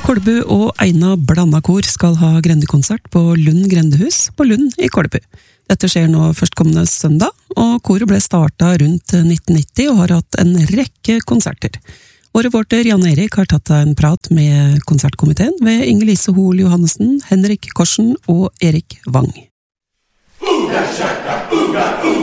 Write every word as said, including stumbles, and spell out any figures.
Kolbu og Eina Blandakor skal ha grendekonsert på Lund Grendehus på Lund i Kolbu. Dette skjer nå førstkommende søndag, og koret ble startet rundt nitten nitti og har hatt en rekke konserter. Vår reporter Jan Erik har tatt en prat med konsertkomiteen ved Inge-Lise Hoel Johannessen, Henrik Korsen og Erik Wang. Uga, shaka, uga, uga.